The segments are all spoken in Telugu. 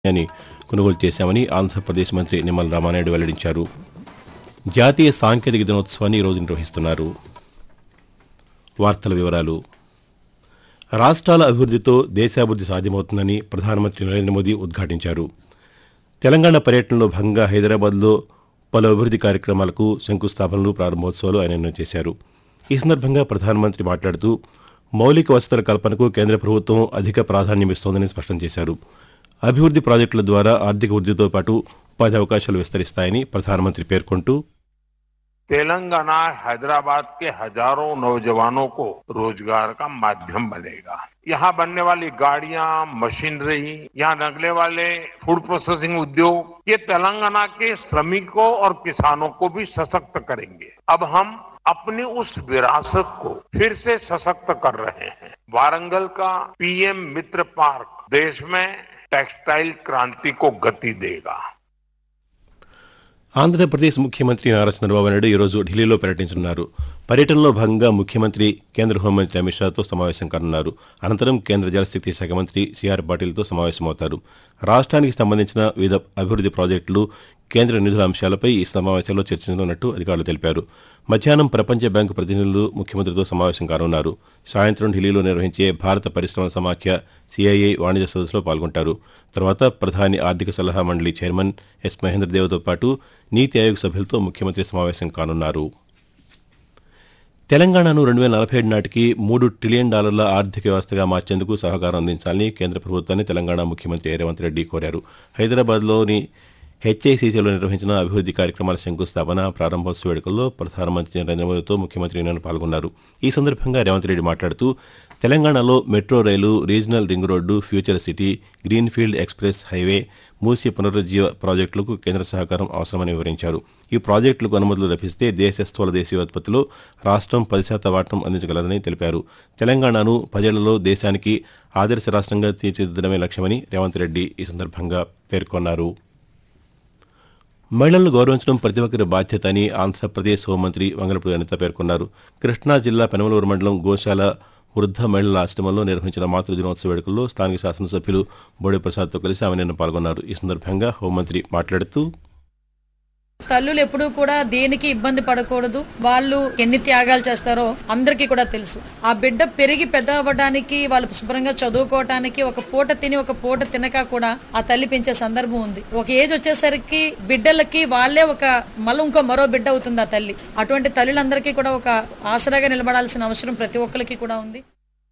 అని కొనుగోలు చేశామని ఆంధ్రప్రదేశ్ మంత్రి నిమ్మల రామానాయుడు వెల్లడించారు. జాతీయ సాంకేతిక దినోత్సవాన్ని ఈరోజు నిర్వహిస్తున్నారు. వార్తల వివరాలు. రాష్ట్రాల అభివృద్ధితో దేశాభివృద్ధి సాధ్యమవుతుందని ప్రధానమంత్రి నరేంద్ర మోదీ ఉద్ఘాటించారు. తెలంగాణ పర్యటనలో భాగంగా హైదరాబాద్లో పలు అభివృద్ధి కార్యక్రమాలకు శంకుస్థాపనలు, ప్రారంభోత్సవాలు ఆయన చేశారు. ఈ సందర్భంగా ప్రధానమంత్రి మాట్లాడుతూ మౌలిక వసతుల కల్పనకు కేంద్ర ప్రభుత్వం అధిక ప్రాధాన్యమిస్తోందని స్పష్టం చేశారు. అభివృద్ధి ప్రాజెక్టుల ద్వారా ఆర్థిక వృద్ధితో పాటు ఉపాధి అవకాశాలు విస్తరిస్తాయని ప్రధానమంత్రి పేర్కొంటూ तेलंगाना हैदराबाद के हजारों नौजवानों को रोजगार का माध्यम बनेगा। यहाँ बनने वाली गाड़ियां, मशीनरी, यहाँ लगने वाले फूड प्रोसेसिंग उद्योग, ये तेलंगाना के श्रमिकों और किसानों को भी सशक्त करेंगे। अब हम अपनी उस विरासत को फिर से सशक्त कर रहे हैं। वारंगल का पीएम मित्र पार्क देश में टेक्सटाइल क्रांति को गति देगा। ఆంధ్రప్రదేశ్ ముఖ్యమంత్రి నారా చంద్రబాబు నాయుడు ఈరోజు ఢిల్లీలో పర్యటించనున్నారు. పర్యటనలో భాగంగా ముఖ్యమంత్రి కేంద్ర హోంమంత్రి అమిత్ షాతో సమావేశం కానున్నారు. అనంతరం కేంద్ర జలశక్తి శాఖ మంత్రి సిఆర్ పాటిల్తో సమావేశమవుతారు. రాష్ట్రానికి సంబంధించిన వివిధ అభివృద్ధి ప్రాజెక్టులు, కేంద్ర నిధుల అంశాలపై ఈ సమావేశంలో చర్చించనున్నట్టు అధికారులు తెలిపారు. మధ్యాహ్నం ప్రపంచ బ్యాంకు ప్రతినిధులు ముఖ్యమంత్రితో సమావేశం కానున్నారు. సాయంత్రం ఢిల్లీలో నిర్వహించే భారత పరిశ్రమల సమాఖ్య సిఐఐ వాణిజ్య సదస్సులో పాల్గొంటారు. తర్వాత ప్రధాని ఆర్థిక సలహా మండలి చైర్మన్ ఎస్ మహేంద్రదేవ్తో పాటు నీతి ఆయోగ్ సభ్యులతో ముఖ్యమంత్రి సమావేశం కానున్నారు. తెలంగాణను 2047 నాటికి $3 ట్రిలియన్ ఆర్థిక వ్యవస్థగా మార్చేందుకు సహకారం అందించాలని కేంద్ర ప్రభుత్వాన్ని తెలంగాణ ముఖ్యమంత్రి రేవంత్ రెడ్డి కోరారు. హైదరాబాద్లోని హెచ్ఐసిసిలో నిర్వహించిన అభివృద్ధి కార్యక్రమాల శంకుస్థాపన, ప్రారంభోత్సవ వేడుకల్లో ప్రధానమంత్రి నరేంద్ర మోదీతో ముఖ్యమంత్రి నిన్న పాల్గొన్నారు. ఈ సందర్భంగా రేవంత్ రెడ్డి మాట్లాడుతూ తెలంగాణలో మెట్రో రైలు, regional ring road, future city, greenfield express highway, Musi పునరుజ్జీవ ప్రాజెక్టులకు కేంద్ర సహకారం అవసరమని వివరించారు. ఈ ప్రాజెక్టులకు అనుమతులు లభిస్తే దేశ స్థూల దేశీయోత్పత్తిలో రాష్ట్రం 10% వాటం అందించగలదని తెలిపారు. తెలంగాణను 10 ఏళ్లలో దేశానికి ఆదర్శ రాష్ట్రంగా తీర్చిదిద్దడమే లక్ష్యమని రేవంత్ రెడ్డి ఈ సందర్భంగా పేర్కొన్నారు. మహిళలను గౌరవించడం ప్రతి ఒక్కరి బాధ్యత అని ఆంధ్రప్రదేశ్ హోంమంత్రి వంగలపూడి అనిత పేర్కొన్నారు. కృష్ణా జిల్లా పెనమలూరు మండలం గోశాల వృద్ధ మహిళల ఆశ్రమంలో నిర్వహించిన మాతృ దినోత్సవ వేడుకల్లో స్థానిక శాసనసభ్యులు బోడే ప్రసాద్తో కలిసి ఆమె నిన్న పాల్గొన్నారు. ఈ సందర్భంగా హోంమంత్రి మాట్లాడుతూ తల్లులు ఎప్పుడూ కూడా దేనికి ఇబ్బంది పడకూడదు. వాళ్ళు ఎన్ని త్యాగాలు చేస్తారో అందరికీ కూడా తెలుసు. ఆ బిడ్డ పెరిగి పెద్ద అవ్వడానికి, వాళ్ళు శుభ్రంగా చదువుకోవటానికి ఒక పూట తిని ఒక పూట తినక కూడా ఆ తల్లి పెంచే సందర్భం ఉంది. ఒక ఏజ్ వచ్చేసరికి బిడ్డలకి వాళ్ళే మరో బిడ్డ అవుతుంది ఆ తల్లి. అటువంటి తల్లులందరికీ కూడా ఒక ఆసరాగా నిలబడాల్సిన అవసరం ప్రతి ఒక్కరికి కూడా ఉంది.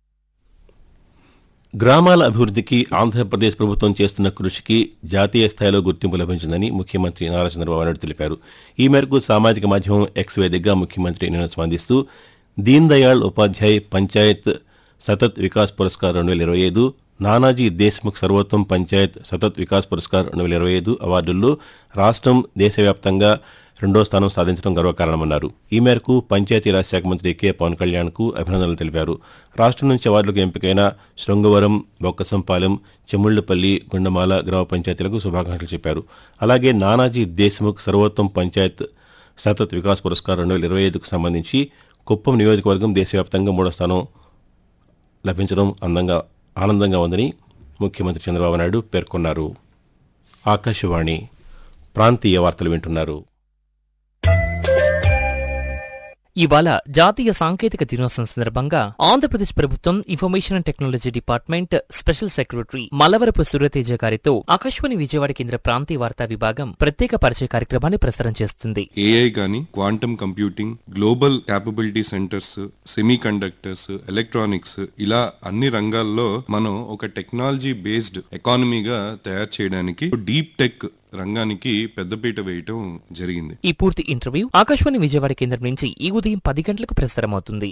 గ్రామాల అభివృద్ధికి ఆంధ్రప్రదేశ్ ప్రభుత్వం చేస్తున్న కృషికి జాతీయ స్థాయిలో గుర్తింపు లభించిందని ముఖ్యమంత్రి నారా చంద్రబాబు నాయుడు తెలిపారు. ఈ మేరకు సామాజిక మాధ్యమం ఎక్స్ వేదికగా ముఖ్యమంత్రి నిన్న స్పందిస్తూ దీన్ దయాళ్ ఉపాధ్యాయ్ పంచాయత్ సతత్ వికాస్ పురస్కార్ 2025, నానాజీ దేశ్ముఖ్ సర్వోత్తమ్ పంచాయత్ సతత్ వికాస్ పురస్కార్ 2025 అవార్డుల్లో రాష్ట్రం దేశవ్యాప్తంగా 2వ స్థానం సాధించడం గర్వకారణమన్నారు. ఈ మేరకు పంచాయతీరాజ్ శాఖ మంత్రి కె పవన్ కళ్యాణ్కు అభినందనలు తెలిపారు. రాష్ట్రం నుంచి అవార్డులకు ఎంపికైన శృంగవరం, బొక్కసంపాలెం, చెముళ్లపల్లి, గుండమాల గ్రామ పంచాయతీలకు శుభాకాంక్షలు చెప్పారు. అలాగే నానాజీ దేశ్ముఖ్ సర్వోత్తమ్ పంచాయత్ సతత్ వికాస్ పురస్కార్ 2025కు సంబంధించి కుప్పం నియోజకవర్గం దేశవ్యాప్తంగా 3వ స్థానం లభించడం ఆనందంగా ఉందని ముఖ్యమంత్రి చంద్రబాబు నాయుడు పేర్కొన్నారు. ఆకాశవాణి ప్రాంతీయ వార్తలు వింటున్నారు. ఇవాళ జాతీయ సాంకేతిక దినోత్సవం సందర్భంగా ఆంధ్రప్రదేశ్ ప్రభుత్వం information and technology department special secretary Mallavarapu Surya Teja గారితో ఆకాశవాణి విజయవాడ కేంద్ర ప్రాంతీయ వార్తా విభాగం ప్రత్యేక పరిచయ కార్యక్రమాన్ని ప్రసారం చేస్తుంది. ఏఐ గాని, quantum computing, global capability centres, semi conductors, electronics, ఇలా అన్ని రంగాల్లో మనం ఒక టెక్నాలజీ బేస్డ్ ఎకానమీగా తయారు చేయడానికి డీప్ టెక్ రంగానికి పెద్దపీట వేయటం జరిగింది. ఈ పూర్తి ఇంటర్వ్యూ ఆకాశవాణి విజయవాడ కేంద్రం నుంచి ఈ ఉదయం 10 గంటలకు ప్రసారమవుతుంది.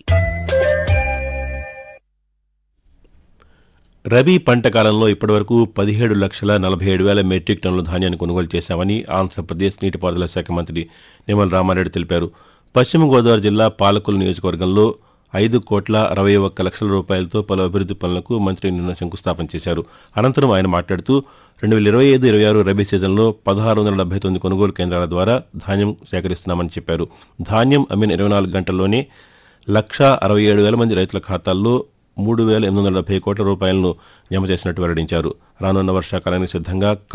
రబీ పంట కాలంలో ఇప్పటివరకు 17,47,000 మెట్రిక్ టన్నుల ధాన్యాన్ని కొనుగోలు చేశామని ఆంధ్రప్రదేశ్ నీటిపారుదల శాఖ మంత్రి నిమ్మల రామానాయుడు తెలిపారు. పశ్చిమ గోదావరి జిల్లా పాలకొల్లు నియోజకవర్గంలో 5,61,00,000 రూపాయలతో పలు అభివృద్ధి పనులకు మంత్రి నిన్న శంకుస్థాపన చేశారు. అనంతరం ఆయన మాట్లాడుతూ 2025-26 రబీ సీజన్లో 1,679 కొనుగోలు కేంద్రాల ద్వారా ధాన్యం సేకరిస్తున్నామని చెప్పారు. ధాన్యం అమ్మిన 24 గంటల్లోనే 1,67,000 మంది రైతుల ఖాతాల్లో 3,870 కోట్ల రూపాయలను జమ చేసినట్టు వెల్లడించారు. రానున్న వర్షాకాలానికి సిద్ధంగా